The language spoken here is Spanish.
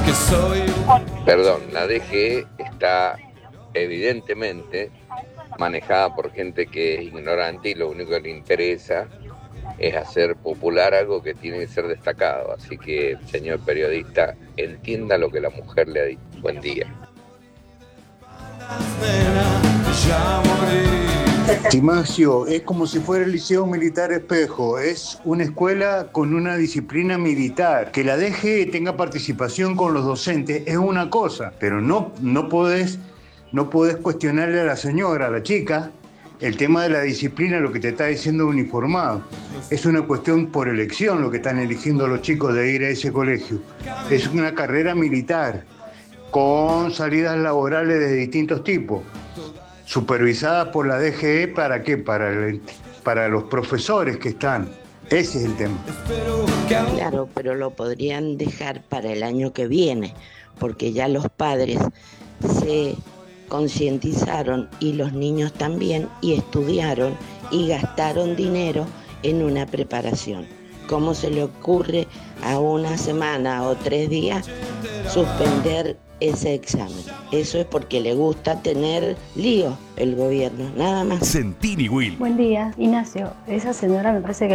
Perdón, la DGE está evidentemente manejada por gente que es ignorante y lo único que le interesa es hacer popular algo que tiene que ser destacado. Así que, señor periodista, entienda lo que la mujer le ha dicho. Buen día. Timacio, es como si fuera el Liceo Militar Espejo, es una escuela con una disciplina militar. Que la DGE tenga participación con los docentes es una cosa, pero no podés cuestionarle a la señora, a la chica, el tema de la disciplina, lo que te está diciendo uniformado. Es una cuestión por elección lo que están eligiendo los chicos de ir a ese colegio. Es una carrera militar con salidas laborales de distintos tipos, supervisada por la DGE. ¿Para qué? Para los profesores que están. Ese es el tema. Claro, pero lo podrían dejar para el año que viene, porque ya los padres se concientizaron y los niños también, y estudiaron y gastaron dinero en una preparación. ¿Cómo se le ocurre a una semana o 3 días suspender ese examen? Eso es porque le gusta tener lío el gobierno, nada más. Sentini Will. Buen día, Ignacio. Esa señora me parece que